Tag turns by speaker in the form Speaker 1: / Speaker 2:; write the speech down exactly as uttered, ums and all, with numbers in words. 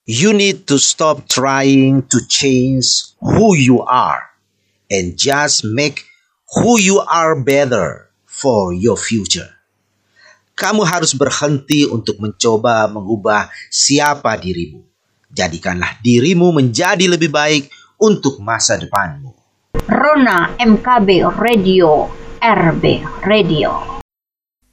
Speaker 1: You need to stop trying to change who you are and just make who you are better for your future. Kamu harus berhenti untuk mencoba mengubah siapa dirimu. Jadikanlah dirimu menjadi lebih baik untuk masa depanmu.
Speaker 2: Rona M K B Radio, R B Radio.